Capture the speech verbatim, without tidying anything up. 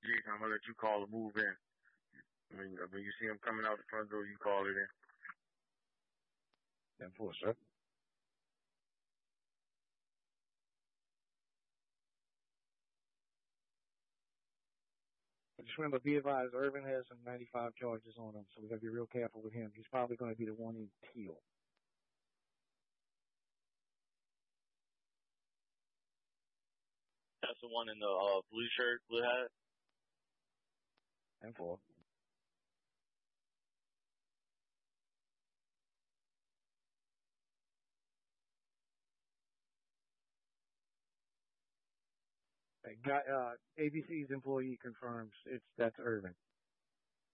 street. I'm gonna let you call to move in. When, when you see him coming out the front door, you call it in. ten four, sir. Just remember, be advised, Irvin has some ninety-five charges on him, so we gotta be real careful with him. He's probably gonna be the one in teal. That's the one in the uh, blue shirt, blue hat. ten four. Got, uh, A B C's employee confirms it's that's Irvin.